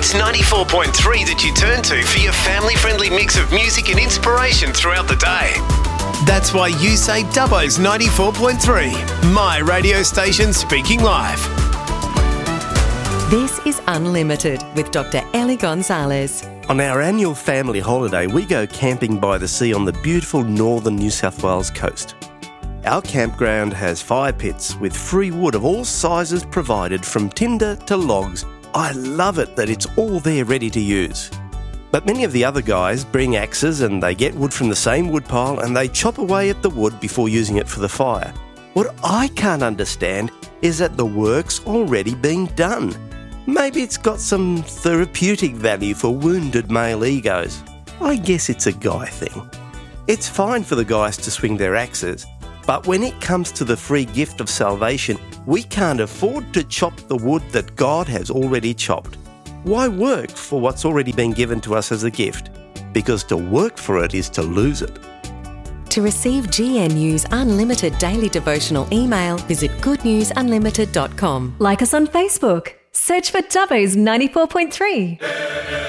It's 94.3 that you turn to for your family-friendly mix of music and inspiration throughout the day. That's why you say Dubbo's 94.3, my radio station speaking live. This is Unlimited with Dr. Ellie Gonzalez. On our annual family holiday, we go camping by the sea on the beautiful northern New South Wales coast. Our campground has fire pits with free wood of all sizes provided, from tinder to logs. I love it that it's all there ready to use. But many of the other guys bring axes and they get wood from the same wood pile and they chop away at the wood before using it for the fire. What I can't understand is that the work's already being done. Maybe it's got some therapeutic value for wounded male egos. I guess it's a guy thing. It's fine for the guys to swing their axes, but when it comes to the free gift of salvation, we can't afford to chop the wood that God has already chopped. Why work for what's already been given to us as a gift? Because to work for it is to lose it. To receive GNU's unlimited daily devotional email, visit goodnewsunlimited.com. Like us on Facebook. Search for Dubbo's 94.3.